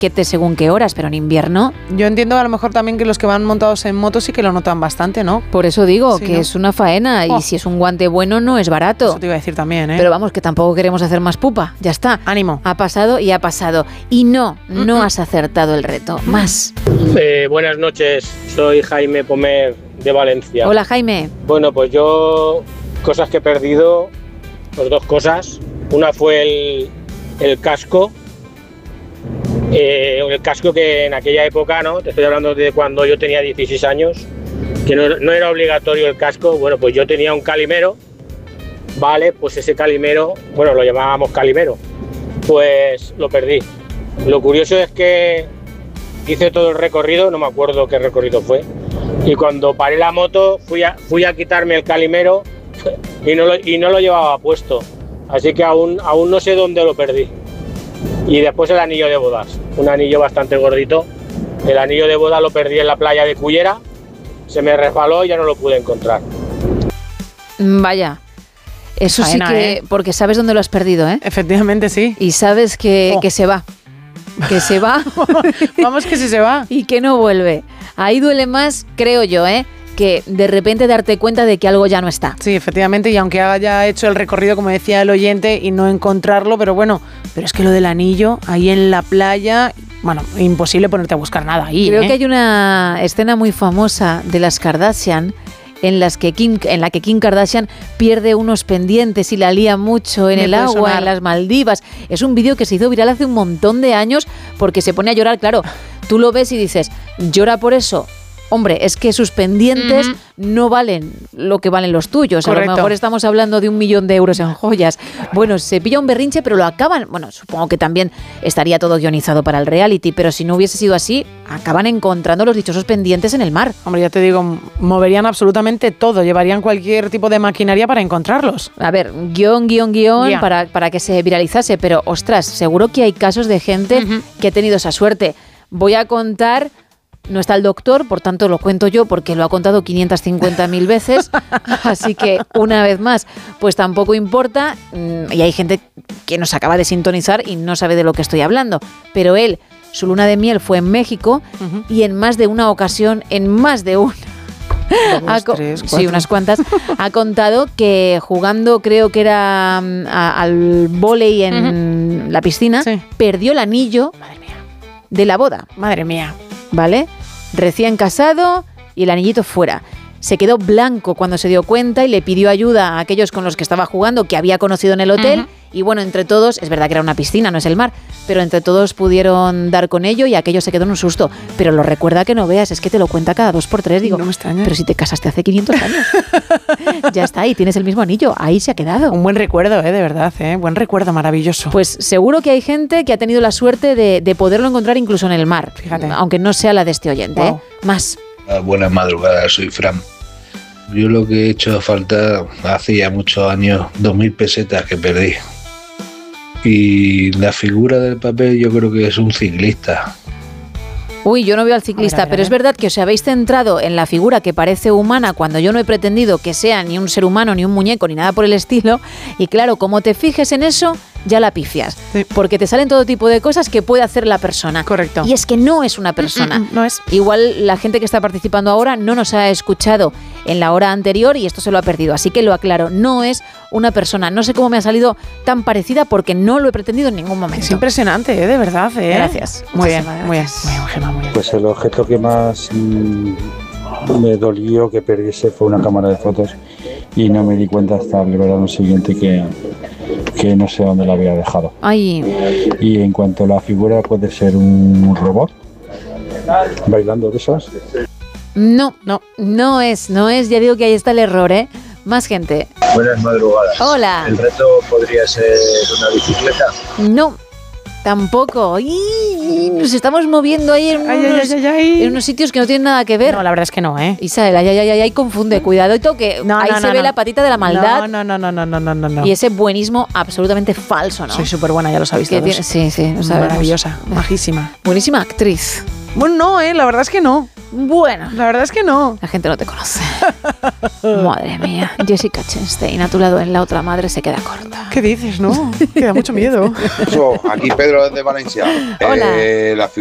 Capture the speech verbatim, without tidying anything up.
piquete según qué horas, pero en invierno... Yo entiendo a lo mejor también que los que van montados en motos sí que lo notan bastante, ¿no? Por eso digo sí, que ¿no? es una faena oh. y si es un guante bueno no es barato. Eso te iba a decir también, ¿eh? Pero vamos, que tampoco queremos hacer más pupa. Ya está. Ánimo. Ha pasado y ha pasado. Y no, no mm-hmm. has acertado el reto. Más. Eh, buenas noches, soy Jaime Pomer de Valencia. Hola, Jaime. Bueno, pues yo, cosas que he perdido, pues dos cosas. Una fue el, el casco. Eh, el casco que en aquella época, ¿no? Te estoy hablando de cuando yo tenía dieciséis años, que no, no era obligatorio el casco. Bueno, pues yo tenía un calimero, vale, pues ese calimero, bueno, lo llamábamos calimero, pues lo perdí. Lo curioso es que hice todo el recorrido, no me acuerdo qué recorrido fue, y cuando paré la moto fui a, fui a quitarme el calimero y no, lo, y no lo llevaba puesto, así que aún, aún no sé dónde lo perdí. Y después el anillo de bodas, un anillo bastante gordito. El anillo de boda lo perdí en la playa de Cullera, se me resbaló y ya no lo pude encontrar. Vaya, eso Faena, sí que... ¿eh? Porque sabes dónde lo has perdido, ¿eh? Efectivamente, sí. Y sabes que, oh. que se va. Que se va. Vamos que sí se va. Y que no vuelve. Ahí duele más, creo yo, ¿eh? Que de repente darte cuenta de que algo ya no está. Sí, efectivamente, y aunque haya hecho el recorrido, como decía el oyente, y no encontrarlo, pero bueno, pero es que lo del anillo, ahí en la playa, bueno, imposible ponerte a buscar nada ahí. Creo ¿eh? que hay una escena muy famosa de las Kardashian, en, las que Kim, en la que Kim Kardashian pierde unos pendientes y la lía mucho en Me el agua, sonar. en las Maldivas. Es un vídeo que se hizo viral hace un montón de años porque se pone a llorar, claro, tú lo ves y dices, llora por eso. Hombre, es que sus pendientes mm-hmm. no valen lo que valen los tuyos. Correcto. A lo mejor estamos hablando de un millón de euros en joyas. Bueno, se pilla un berrinche, pero lo acaban... Bueno, supongo que también estaría todo guionizado para el reality, pero si no hubiese sido así, acaban encontrando los dichosos pendientes en el mar. Hombre, ya te digo, moverían absolutamente todo. Llevarían cualquier tipo de maquinaria para encontrarlos. A ver, guión, guión, guión, yeah. para, para que se viralizase. Pero, ostras, seguro que hay casos de gente mm-hmm. que ha tenido esa suerte. Voy a contar... No está el doctor, por tanto lo cuento yo porque lo ha contado quinientas cincuenta mil veces, así que una vez más, pues tampoco importa, y hay gente que nos acaba de sintonizar y no sabe de lo que estoy hablando, pero él, su luna de miel fue en México uh-huh. y en más de una ocasión, en más de una, Dos, co- tres, sí, unas cuantas, ha contado que jugando, creo que era a, al vóley en uh-huh. la piscina, sí. perdió el anillo Madre mía. de la boda. Madre mía. ¿Vale? Recién casado y el anillito fuera. Se quedó blanco cuando se dio cuenta y le pidió ayuda a aquellos con los que estaba jugando, que había conocido en el hotel. Uh-huh. Y bueno, entre todos, es verdad que era una piscina, no es el mar, pero entre todos pudieron dar con ello y aquello se quedó en un susto. Pero lo recuerda que no veas, es que te lo cuenta cada dos por tres. Digo, no me extraña. Pero si te casaste hace quinientos años. Ya está, y tienes el mismo anillo, ahí se ha quedado. Un buen recuerdo, ¿eh? De verdad, ¿eh? Buen recuerdo, maravilloso. Pues seguro que hay gente que ha tenido la suerte de, de poderlo encontrar incluso en el mar. Fíjate. Aunque no sea la de este oyente, wow. ¿eh? Más. Buenas madrugadas, soy Fran. Yo lo que he hecho falta hace ya muchos años, dos mil pesetas que perdí. Y la figura del papel yo creo que es un ciclista. Uy, yo no veo al ciclista, a ver, a ver, pero es verdad que os habéis centrado en la figura que parece humana cuando yo no he pretendido que sea ni un ser humano, ni un muñeco, ni nada por el estilo. Y claro, como te fijes en eso, ya la pifias. Sí. Porque te salen todo tipo de cosas que puede hacer la persona. Correcto. Y es que no es una persona. Mm, mm, no es. Igual la gente que está participando ahora no nos ha escuchado en la hora anterior y esto se lo ha perdido. Así que lo aclaro, no es una persona. No sé cómo me ha salido tan parecida porque no lo he pretendido en ningún momento. Es impresionante, ¿eh? De verdad, ¿eh? Gracias. Muy bien, muy bien, muy bien, Gemma, muy bien. Pues el objeto que más mmm, me dolió que perdiese fue una cámara de fotos y no me di cuenta hasta el verano siguiente que, que no sé dónde la había dejado. Ay. Y en cuanto a la figura, puede ser un robot bailando de esas. No, no, no es, no es, ya digo que ahí está el error, ¿eh? Más gente. Buenas madrugadas. Hola. ¿El reto podría ser una bicicleta? No, tampoco. ¡Ay! Nos estamos moviendo ahí en unos, ay, ay, ay, ay. en unos sitios que no tienen nada que ver. No, la verdad es que no, ¿eh? Isabel, ay, ay, ay, ay, confunde, cuidado, que no, ahí no, se no, ve no. la patita de la maldad. No, no, no, no, no, no, no, no. Y ese buenismo absolutamente falso, ¿no? Soy súper buena, ya lo sabéis todos. Tiene, sí, sí, lo sabemos. Maravillosa, majísima. Buenísima actriz. Bueno, no, ¿eh? La verdad es que no. Bueno. La verdad es que no. La gente no te conoce. Madre mía, Jessica Chastain a tu lado en La otra madre se queda corta. ¿Qué dices, no? Que da mucho miedo. Aquí Pedro desde Valencia. Hola. Eh, la